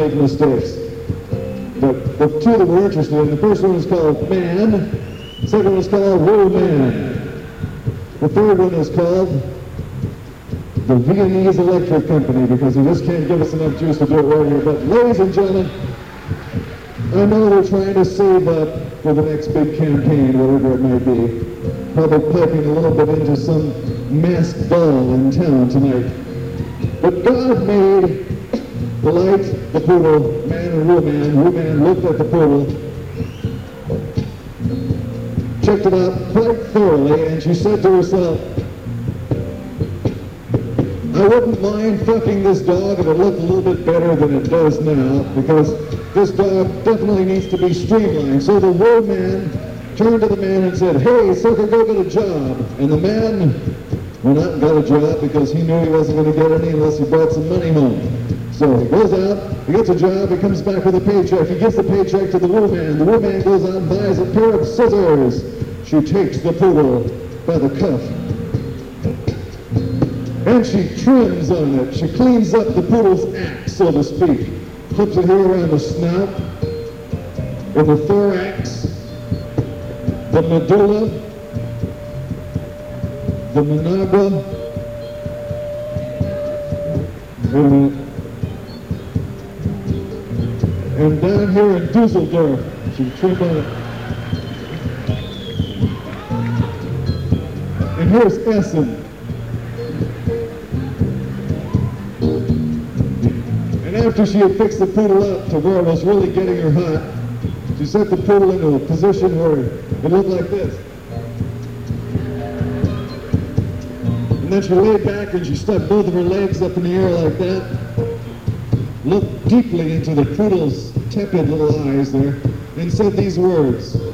big mistakes. But the two that we're interested in, the first one is called Man, the second one is called Woman. The third one is called the Viennese Electric Company, because he just can't give us enough juice to do it right here. But ladies and gentlemen, I know they're trying to save up for the next big campaign, whatever it may be. Probably piping a little bit into some masked ball in town tonight. But God made the light, the poodle, man and woman. Woman looked at the poodle, checked it out quite thoroughly, and she said to herself, I wouldn't mind fucking this dog if it looked a little bit better than it does now, because this dog definitely needs to be streamlined. So the woman turned to the man and said, hey, sucker, go get a job. And the man went out and got a job because he knew he wasn't going to get any unless he brought some money home. So he goes out, he gets a job, he comes back with a paycheck. He gives the paycheck to the woman. The woman goes out and buys a pair of scissors. She takes the poodle by the cuff, and she trims on it. She cleans up the poodle's act, so to speak. Clips it here around the snout, in the thorax, the medulla, the menagua, and down here in Dusseldorf, she trimmed on it. And here's Essen. And after she had fixed the poodle up to where it was really getting her hot, she set the poodle into a position where it looked like this. And then she laid back and she stuck both of her legs up in the air like that, looked deeply into the poodle's tepid little eyes there, and said these words,